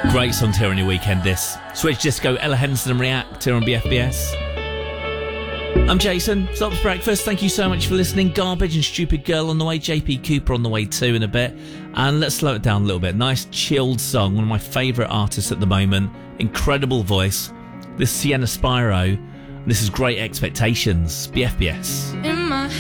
Great song to hear on your weekend, this. Switch Disco, Ella Henderson and React here on BFBS. I'm Jason, Stops Breakfast. Thank you so much for listening. Garbage and Stupid Girl on the way. JP Cooper on the way too in a bit. And let's slow it down a little bit. Nice chilled song. One of my favourite artists at the moment. Incredible voice. This is Sienna Spyro. This is Great Expectations. BFBS. In my